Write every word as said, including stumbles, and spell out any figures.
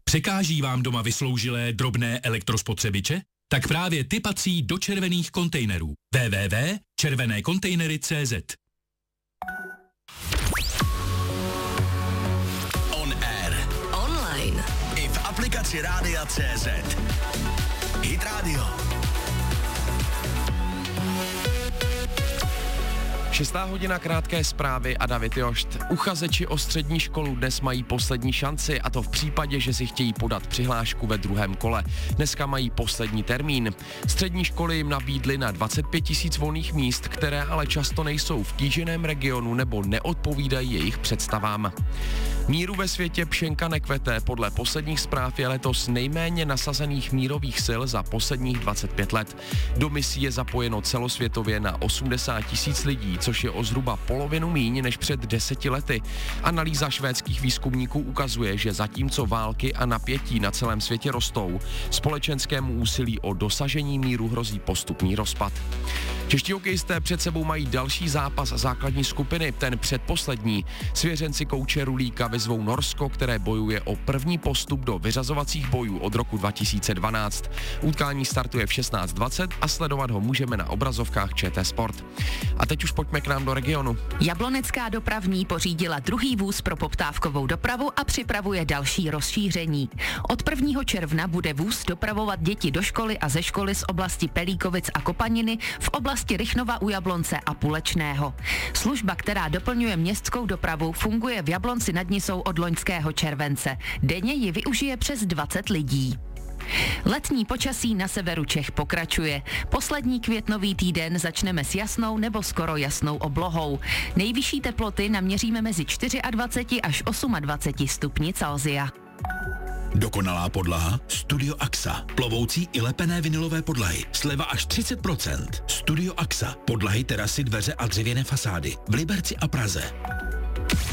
Překáží vám doma vysloužilé drobné elektrospotřebiče? Tak právě ty patří do červených kontejnerů. w w w tečka červené kontejnery tečka c z On air. Online. I v aplikaci Rádia C Z. Hit Radio. Šestá hodina, krátké zprávy a David Jošt. Uchazeči o střední školu dnes mají poslední šanci, a to v případě, že si chtějí podat přihlášku ve druhém kole. Dneska mají poslední termín. Střední školy jim nabídly na dvacet pět tisíc volných míst, které ale často nejsou v kýženém regionu nebo neodpovídají jejich představám. Míru ve světě pšenka nekvete. Podle posledních zpráv je letos nejméně nasazených mírových sil za posledních dvacet pět let. Do misí je zapojeno celosvětově na osmdesát tisíc lidí, což je o zhruba polovinu míň než před deseti lety. Analýza švédských výzkumníků ukazuje, že zatímco války a napětí na celém světě rostou, společenskému úsilí o dosažení míru hrozí postupný rozpad. Čeští hokejisté před sebou mají další zápas základní skupiny, ten předposlední. Svěřenci kouče Rulíka vyzvou Norsko, které bojuje o první postup do vyřazovacích bojů od roku dva tisíce dvanáct. Utkání startuje v šestnáct dvacet a sledovat ho můžeme na obrazovkách ČT Sport. A teď už pojďme k nám do regionu. Jablonecká dopravní pořídila druhý vůz pro poptávkovou dopravu a připravuje další rozšíření. Od prvního června bude vůz dopravovat děti do školy a ze školy z oblasti Pelíkovic a Kopaniny v oblasti Rychnova u Jablonce a Pulečného. Služba, která doplňuje městskou dopravu, funguje v Jablonci nad Nisou od loňského července. Denně ji využije přes dvacet lidí. Letní počasí na severu Čech pokračuje. Poslední květnový týden začneme s jasnou nebo skoro jasnou oblohou. Nejvyšší teploty naměříme mezi dvacet čtyři až dvacet osm stupni Celsia. Dokonalá podlaha? Studio Axa. Plovoucí i lepené vinylové podlahy. Sleva až třicet procent. Studio Axa. Podlahy, terasy, dveře a dřevěné fasády. V Liberci a Praze.